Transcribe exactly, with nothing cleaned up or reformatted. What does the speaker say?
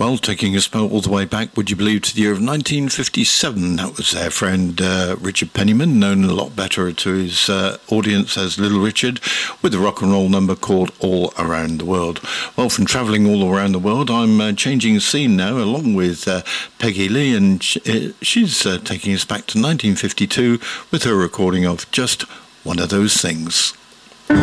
Well, taking us all the way back, would you believe, to the year of nineteen fifty-seven. That was their friend uh, Richard Penniman, known a lot better to his uh, audience as Little Richard, with a rock and roll number called All Around the World. Well, from travelling all around the world, I'm uh, changing scene now, along with uh, Peggy Lee, and sh- uh, she's uh, taking us back to nineteen fifty-two with her recording of Just One of Those Things.